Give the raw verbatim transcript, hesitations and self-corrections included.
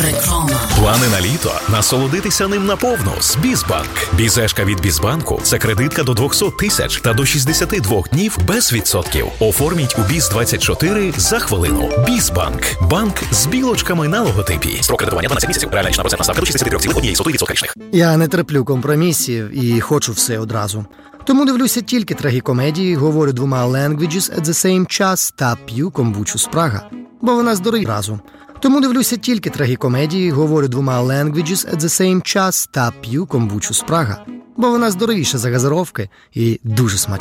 Реклама. Плани на літо? Насолодитися ним наповну з Бізбанк. Бізешка від Бізбанку – це кредитка до двісті тисяч та до шістдесят два днів без відсотків. Оформіть у Біз двадцять чотири за хвилину. Бізбанк. Банк з білочками на логотипі. Строк кредитування дванадцять місяців. Реальна річна процентна ставка до шістдесят три цілих одна сотих відсотка річних. Я не терплю компромісів і хочу все одразу. Тому дивлюся тільки трагікомедії, говорю двома languages at the same час та п'ю комбучу з Прага. Бо вона здоров'я разу. Тому дивлюся тільки трагікомедії, говорю двома languages at the same час та п'ю комбучу з Прага. Бо вона здоровіша за газировки і дуже смачна.